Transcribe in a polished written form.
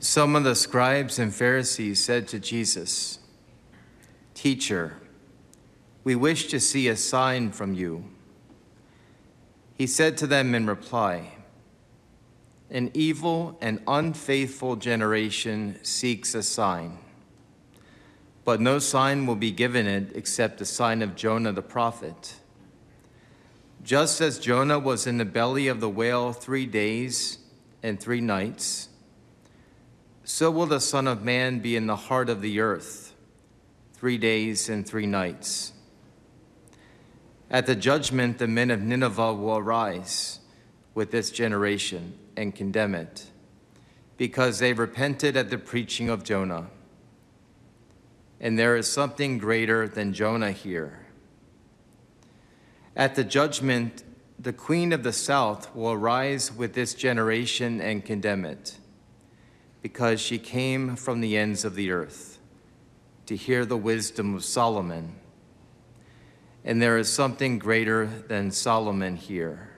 Some of the scribes and Pharisees said to Jesus, "Teacher, we wish to see a sign from you." He said to them in reply, "An evil and unfaithful generation seeks a sign, but no sign will be given it except the sign of Jonah the prophet. Just as Jonah was in the belly of the whale 3 days and 3 nights, so will the Son of Man be in the heart of the earth 3 days and 3 nights. At the judgment, the men of Nineveh will arise with this generation and condemn it, because they repented at the preaching of Jonah. And there is something greater than Jonah here. At the judgment, the queen of the south will arise with this generation and condemn it, because she came from the ends of the earth to hear the wisdom of Solomon. And there is something greater than Solomon here.